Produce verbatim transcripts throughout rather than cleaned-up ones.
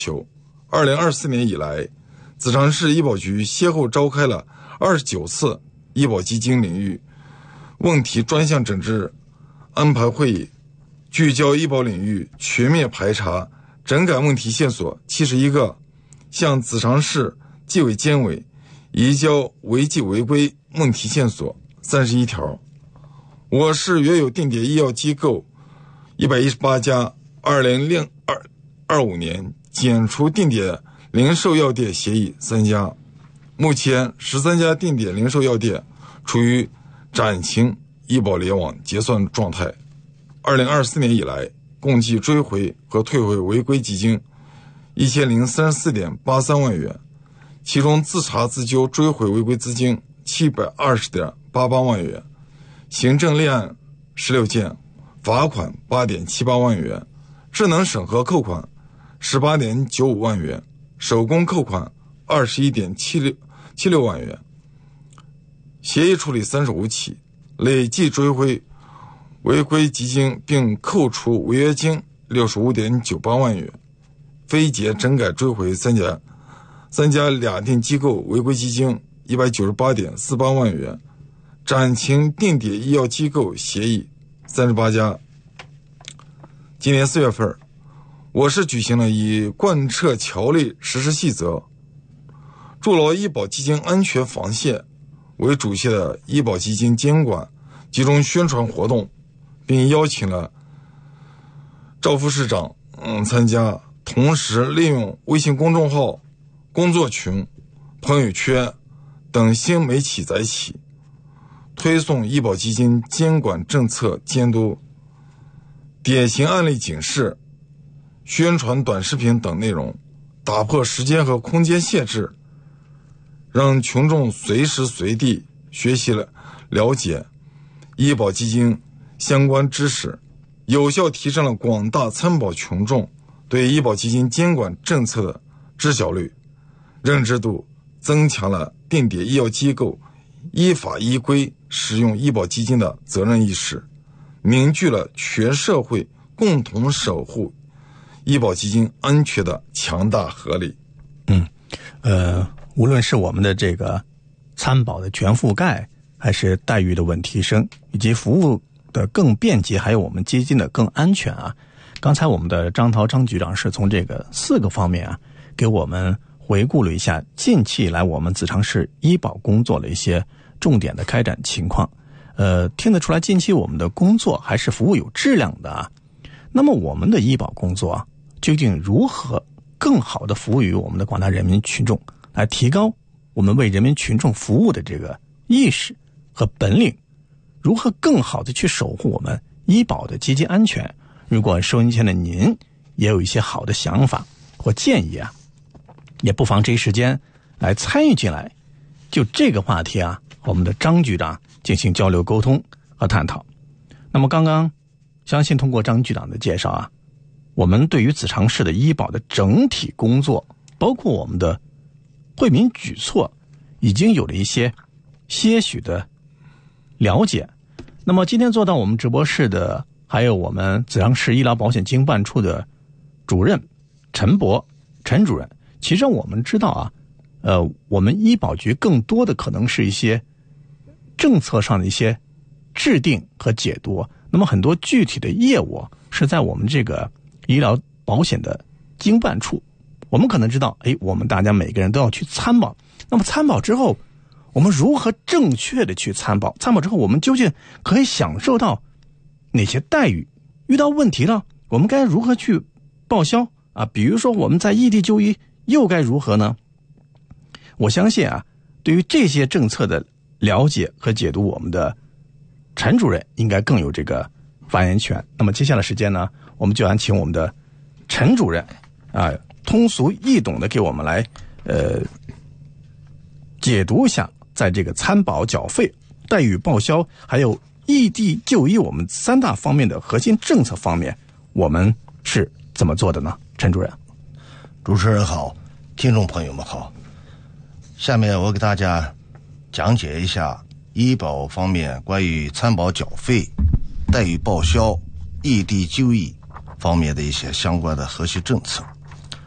求，二零二四年以来，子长市医保局先后召开了二十九次医保基金领域问题专项整治安排会议，聚焦医保领域全面排查整改问题线索七十一个，向子长市纪委监委移交违纪违规问题线索三十一条。我市原有定点医药机构一百一十八家，二零二五年减除定点零售药店协议三家，目前十三家定点零售药店处于暂停医保联网结算状态。二零二四年以来，共计追回和退回违规基金一千零三十四点八三万元，其中自查自纠追回违规资金七百二十点八八万元，行政立案十六件，罚款八点七八万元，智能审核扣款十八点九五万元，手工扣款二十一点七六万元，协议处理三十五起，累计追回违规基金并扣除违约金六十五点九八万元，非结整改追回三家三家俩定机构违规基金一百九十八点四八万元，暂停定点医药机构协议三十八家。今年四月份，我市举行了以贯彻条例实施细则，筑牢医保基金安全防线为主线的医保基金监管集中宣传活动，并邀请了赵副市长嗯参加，同时利用微信公众号、工作群、朋友圈等新媒体载体，推送医保基金监管政策监督、典型案例警示、宣传短视频等内容，打破时间和空间限制，让群众随时随地学习了了解医保基金相关知识，有效提升了广大参保群众对医保基金监管政策的知晓率、认知度，增强了定点医药机构依法依规使用医保基金的责任意识，凝聚了全社会共同守护医保基金安全的强大合力。 嗯，呃，无论是我们的这个参保的全覆盖，还是待遇的稳提升，以及服务的更便捷，还有我们基金的更安全啊。刚才我们的张涛张局长是从这个四个方面啊，给我们回顾了一下近期以来我们子长市医保工作的一些重点的开展情况。呃，听得出来近期我们的工作还是服务有质量的啊。那么我们的医保工作啊，究竟如何更好的服务于我们的广大人民群众，来提高我们为人民群众服务的这个意识和本领，如何更好的去守护我们医保的基金安全？如果收音机前的您也有一些好的想法或建议啊，也不妨这一时间来参与进来，就这个话题啊，我们的张局长进行交流沟通和探讨。那么刚刚相信通过张局长的介绍啊，我们对于子长市的医保的整体工作，包括我们的惠民举措，已经有了一些些许的了解。那么今天坐到我们直播室的还有我们子长市医疗保险经办处的主任陈博陈主任。其实我们知道啊，呃，我们医保局更多的可能是一些政策上的一些制定和解读，那么很多具体的业务是在我们这个医疗保险的经办处。我们可能知道，哎，我们大家每个人都要去参保，那么参保之后我们如何正确的去参保？参保之后我们究竟可以享受到哪些待遇？遇到问题了我们该如何去报销啊？比如说我们在异地就医又该如何呢？我相信啊，对于这些政策的了解和解读，我们的陈主任应该更有这个发言权。那么接下来时间呢，我们就想请我们的陈主任啊，通俗易懂的给我们来呃解读一下，在这个参保缴费、待遇报销还有异地就医我们三大方面的核心政策方面，我们是怎么做的呢？陈主任。 主持人好，听众朋友们好。下面我给大家讲解一下医保方面关于参保缴费、待遇报销、异地就医方面的一些相关的核心政策。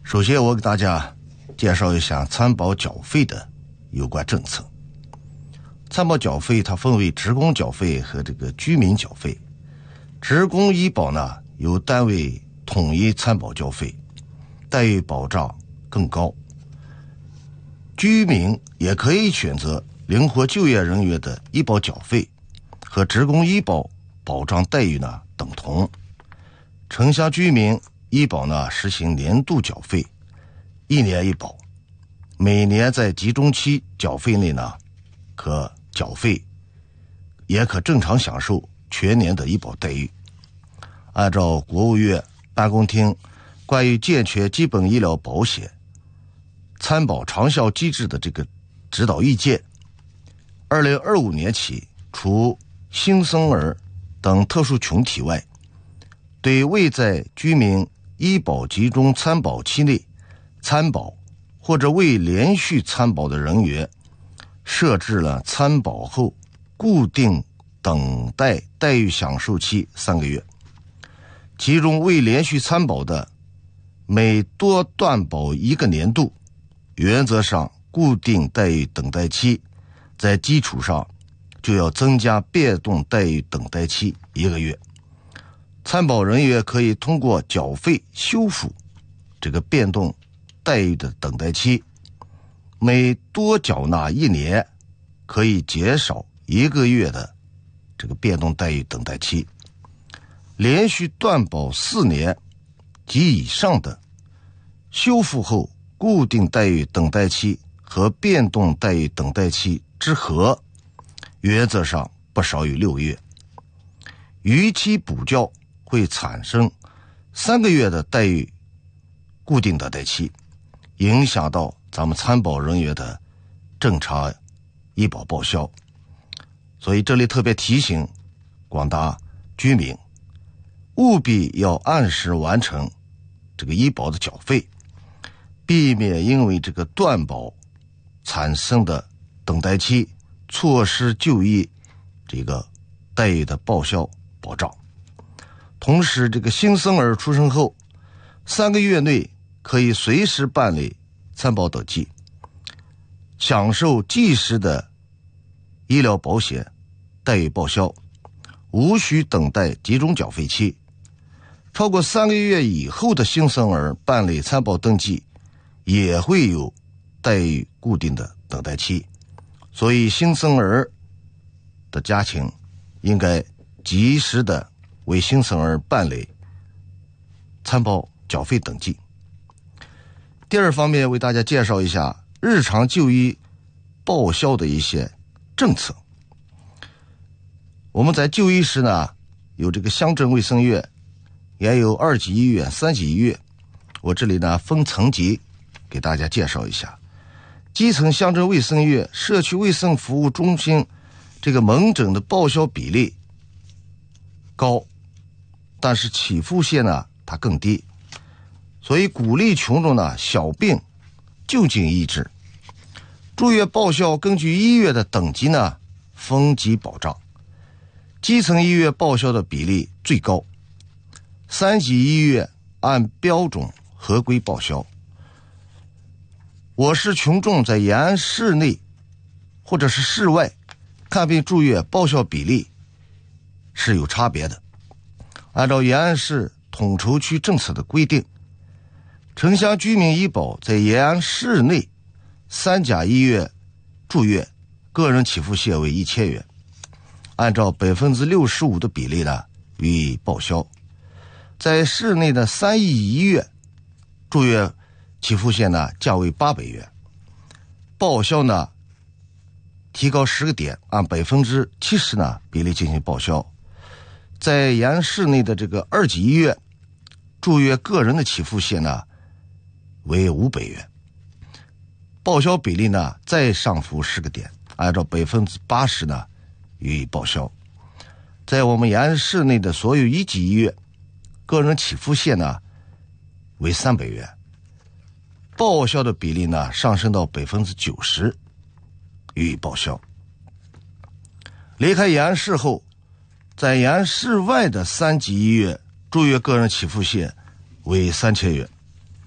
首先我给大家介绍一下参保缴费的有关政策。参保缴费它分为职工缴费和这个居民缴费。职工医保呢由单位统一参保缴费，待遇保障更高。居民也可以选择灵活就业人员的医保缴费，和职工医保保障待遇呢等同。城乡居民医保呢实行年度缴费，一年一保，每年在集中期缴费内呢可缴费，也可正常享受全年的医保待遇。按照国务院办公厅关于健全基本医疗保险参保长效机制的这个指导意见，二零二五年起，除新生儿等特殊群体外，对未在居民医保集中参保期内参保或者未连续参保的人员，设置了参保后固定等待待遇享受期三个月。其中未连续参保的，每多断保一个年度，原则上固定待遇等待期，在基础上就要增加变动待遇等待期一个月。参保人员可以通过缴费修复这个变动待遇的等待期，每多缴纳一年可以减少一个月的这个变动待遇等待期。连续断保四年及以上的，修复后固定待遇等待期和变动待遇等待期之和，原则上不少于六个月。逾期补交会产生三个月的待遇固定等待期，影响到咱们参保人员的正常医保报销。所以这里特别提醒广大居民，务必要按时完成这个医保的缴费，避免因为这个断保产生的等待期错失就医这个待遇的报销保障。同时，这个新生儿出生后三个月内可以随时办理参保登记，享受即时的医疗保险待遇报销，无需等待集中缴费期。超过三个月以后的新生儿办理参保登记也会有待遇固定的等待期，所以新生儿的家庭应该及时的为新生儿办理参保缴费登记。第二方面，为大家介绍一下日常就医报销的一些政策。我们在就医时呢，有这个乡镇卫生院，也有二级医院、三级医院。我这里呢分层级给大家介绍一下。基层乡镇卫生院、社区卫生服务中心这个门诊的报销比例高，但是起付线呢它更低，所以鼓励群众呢小病就近医治。住院报销根据医院的等级呢分级保障，基层医院报销的比例最高，三级医院按标准合规报销。我市群众在延安市内或者是市外看病住院报销比例是有差别的。按照延安市统筹区政策的规定，城乡居民医保在延安市内三甲医院住院个人起付线为一千元，按照百分之六十五的比例呢予以报销。在市内的三乙医院住院起付线呢价为八百元，报销呢提高十个点，按百分之七十呢比例进行报销。在延安市内的这个二级医院住院个人的起付线呢为五百元，报销比例呢再上浮十个点，按照百分之八十呢予以报销。在我们延安市内的所有一级医院，个人起付线呢为三百元，报销的比例呢上升到百分之九十予以报销。离开延安市后，在延安市外的三级医院住院个人起付线为三千元，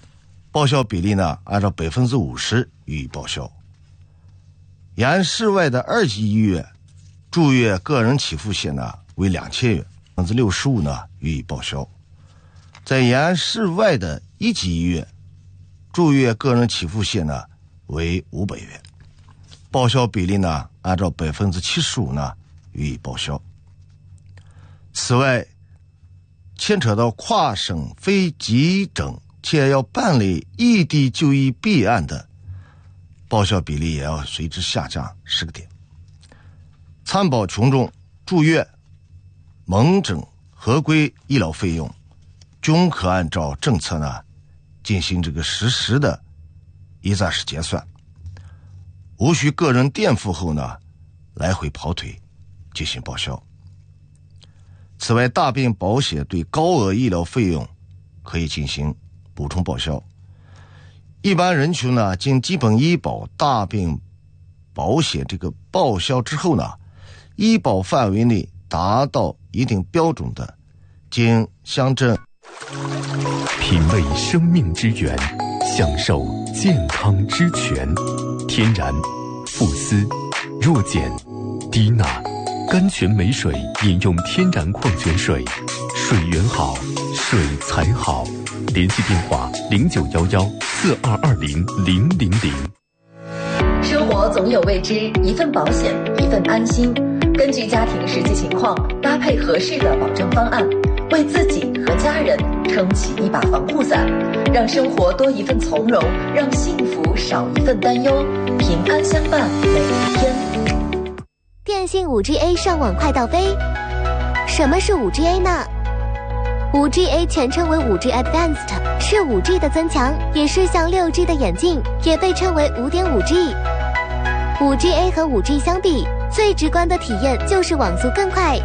报销比例呢按照百分之五十予以报销。延安市外的二级医院住院个人起付险呢为两千元，百分之六十五呢予以报销。在延安市外的一级医院住院个人起付险呢为五百元，报销比例呢按照百分之七十五呢予以报销。此外，牵扯到跨省非急诊且要办理异地就医弊案的，报销比例也要随之下降十个点。参保群众住院、门诊合规医疗费用，均可按照政策呢进行这个实时的一站式结算，无需个人垫付后呢来回跑腿进行报销。此外，大病保险对高额医疗费用可以进行补充报销。一般人群呢，经基本医保大病保险这个报销之后呢，医保范围内达到一定标准的，经乡镇品味生命之源，享受健康之泉。天然、富斯、弱碱、低钠、甘泉美水，饮用天然矿泉水，水源好，水才好。联系电话零九幺幺四二二零零零零。 生活总有未知，一份保险，一份安心。根据家庭实际情况，搭配合适的保证方案，为自己和家人撑起一把防护伞，让生活多一份从容，让幸福少一份担忧，平安相伴每一天。 电信 五 G A 上网快到飞。什么是 五 G A 呢？ 五 G A 全称为 五 G Advanced， 是 五 G 的增强，也是向 六 G 的演进，也被称为 五点五 G。 五 G A 和 五 G 相比，最直观的体验就是网速更快，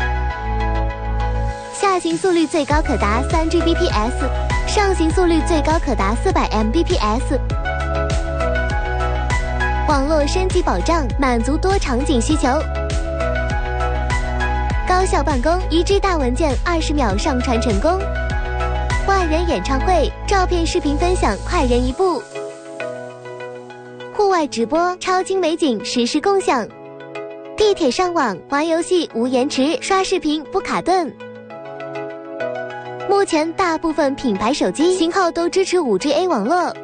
下行速率最高可达 三 G B P S， 上行速率最高可达 四百 M B P S。 网络升级保障，满足多场景需求，高效办公，一 G 大文件二十秒上传成功，万人演唱会，照片视频分享快人一步，户外直播，超精美景实时共享，地铁上网玩游戏无延迟，刷视频不卡顿。目前大部分品牌手机型号都支持 五 G A 网络。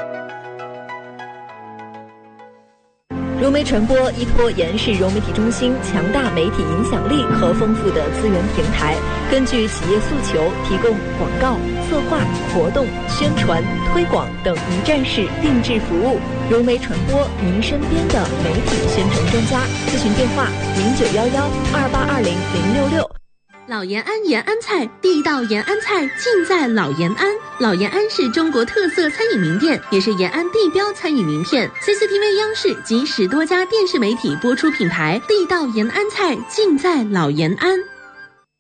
融媒传播依托延安市融媒体中心强大媒体影响力和丰富的资源平台，根据企业诉求，提供广告、策划、活动、宣传、推广等一站式定制服务。融媒传播，您身边的媒体宣传专家。咨询电话零九幺幺二八二零零六六。 老延安延安菜，地道延安菜尽在老延安。老延安是中国特色餐饮名店，也是延安地标餐饮名片。C C T V 央视及十多家电视媒体播出品牌，地道延安菜尽在老延安。